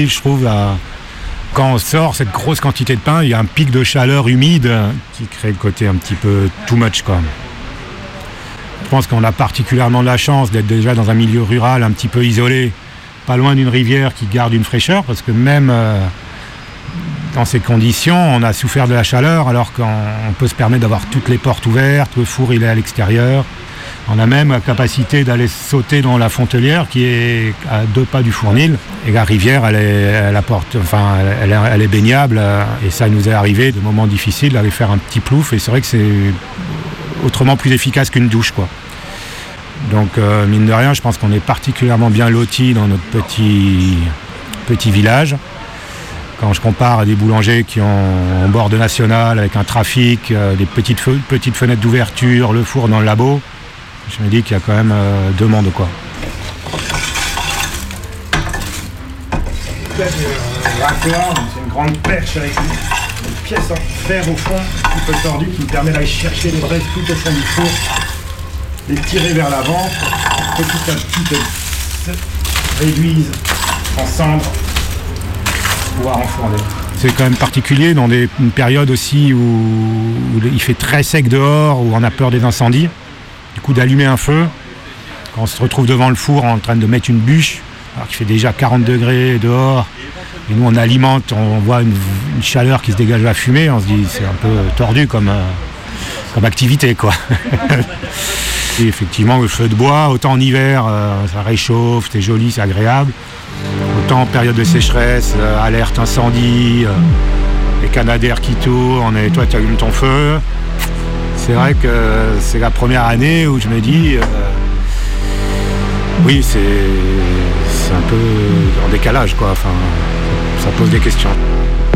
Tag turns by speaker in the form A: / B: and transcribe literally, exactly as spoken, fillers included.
A: difficile, je trouve, à... quand on sort cette grosse quantité de pain, il y a un pic de chaleur humide qui crée le côté un petit peu too much, quoi. Je pense qu'on a particulièrement de la chance d'être déjà dans un milieu rural un petit peu isolé, pas loin d'une rivière qui garde une fraîcheur, parce que même euh, dans ces conditions, on a souffert de la chaleur, alors qu'on peut se permettre d'avoir toutes les portes ouvertes, le four il est à l'extérieur. On a même la capacité d'aller sauter dans la Fontelière qui est à deux pas du Fournil. Et la rivière, elle est, elle apporte, enfin, elle, elle, elle est baignable. Et ça nous est arrivé de moments difficiles d'aller faire un petit plouf. Et c'est vrai que c'est autrement plus efficace qu'une douche, quoi. Donc, euh, mine de rien, je pense qu'on est particulièrement bien lotis dans notre petit, petit village. Quand je compare à des boulangers qui ont en bord de national, avec un trafic, euh, des petites, fe- petites fenêtres d'ouverture, le four dans le labo, je me dis qu'il y a quand même euh, deux mondes, quoi. Là, j'ai un raccord, c'est une grande perche avec une pièce en fer au fond, un petit peu tordue, qui me permet d'aller chercher les braises tout au fond du four, les tirer vers l'avant, petit à petit elles se réduisent en cendres pour pouvoir enfourner. C'est quand même particulier dans des, une période aussi où, où il fait très sec dehors, où on a peur des incendies. Du coup, d'allumer un feu, quand on se retrouve devant le four en train de mettre une bûche, alors qu'il fait déjà quarante degrés dehors, et nous on alimente, on voit une, une chaleur qui se dégage de la fumée, on se dit c'est un peu tordu comme, euh, comme activité, quoi. Et effectivement, le feu de bois, autant en hiver, euh, ça réchauffe, c'est joli, c'est agréable. Autant en période de sécheresse, euh, alerte incendie, euh, les canadaires qui tournent, et toi tu allumes ton feu. C'est vrai que c'est la première année où je me dis, euh, oui, c'est, c'est un peu en décalage, quoi. Enfin, ça pose des questions.